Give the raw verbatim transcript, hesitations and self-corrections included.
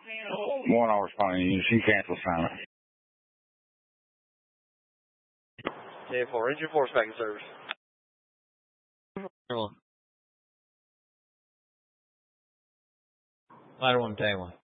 One hour responding unit. She cancel assignment. ten four, engine force back in service. Ladder one, tag one.